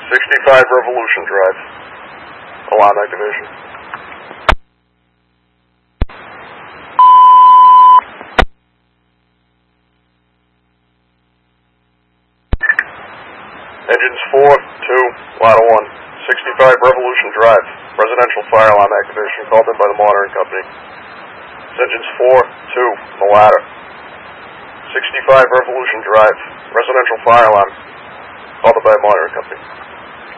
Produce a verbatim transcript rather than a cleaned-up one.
sixty-five Revolution Drive. Alarm activation. Engines four, two, ladder one. sixty-five Revolution Drive. Residential fire alarm activation called in by the monitoring company. Engines four, two, the ladder. sixty-five Revolution Drive. Residential fire alarm called in by the monitoring company.